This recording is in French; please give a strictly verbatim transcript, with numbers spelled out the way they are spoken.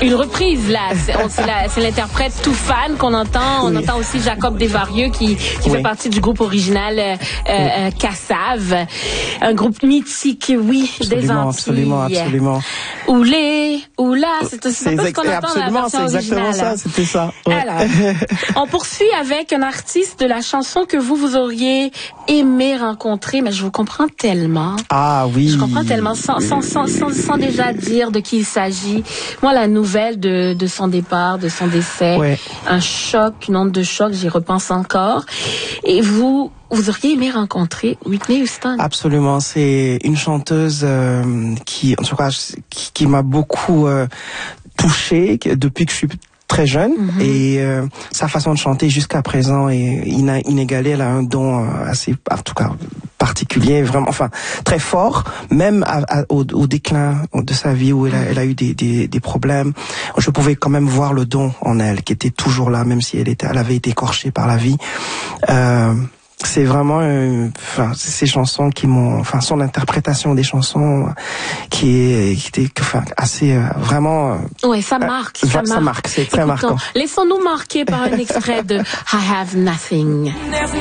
Une reprise, là. C'est, on, c'est, la, c'est l'interprète tout fan qu'on entend. On oui. entend aussi Jacob Desvarieux qui, qui oui. fait partie du groupe original euh, euh, Cassave. Un groupe mythique, oui, absolument, des Antilles. Absolument, absolument. Oulé, oula, c'est, c'est, c'est pas ce qu'on entend dans la version c'est exactement originale. ça, c'était ça. Ouais. Alors, on poursuit avec un artiste de la chanson que vous, vous auriez aimé rencontrer, mais je vous comprends tellement. Ah oui. Je comprends tellement, sans, sans, sans, sans, sans déjà dire de qui il s'agit. Moi, la nouvelle de, de son départ, de son décès, ouais. un choc, une onde de choc, j'y repense encore. Et vous, vous auriez aimé rencontrer Whitney Houston? Absolument, c'est une chanteuse euh, qui, en tout cas, qui, qui m'a beaucoup euh, touchée depuis que je suis très jeune, mm-hmm. et euh, sa façon de chanter jusqu'à présent est ina- inégalée. Elle a un don euh, assez, en tout cas, particulier, vraiment, enfin, très fort, même à, à, au, au déclin de sa vie où elle a, elle a eu des, des, des problèmes. Je pouvais quand même voir le don en elle, qui était toujours là, même si elle était, elle avait été écorchée par la vie. Euh, c'est vraiment, euh, enfin, ces chansons qui m'ont, enfin, son interprétation des chansons qui est, qui était, enfin, assez, euh, vraiment. Euh, ouais, ça marque, euh, ça, ça marque. marque, c'est très Écoutons, marquant. Laissons-nous marquer par un extrait de I Have Nothing.